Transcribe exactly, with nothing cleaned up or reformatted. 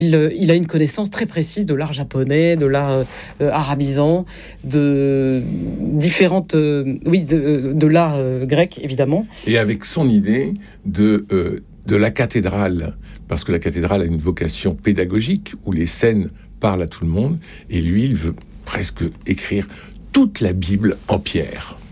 Il, euh, il a une connaissance très précise de l'art japonais, de l'art euh, euh, arabisant, de différentes, euh, oui, de, de l'art euh, grec évidemment. Et avec son idée de euh, de la cathédrale, parce que la cathédrale a une vocation pédagogique où les scènes parlent à tout le monde, et lui, il veut presque écrire toute la Bible en pierre.